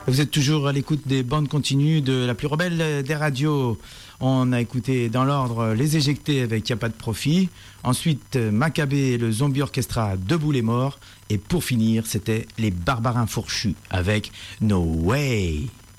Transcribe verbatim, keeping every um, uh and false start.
Vous êtes toujours à l'écoute des bandes continues de la plus rebelle des radios. On a écouté dans l'ordre Les Éjectés avec Y'a pas de profit. Ensuite, Maccabée, le Zombie Orchestra, Debout les morts. Et pour finir, c'était Les Barbarins fourchus avec No Way.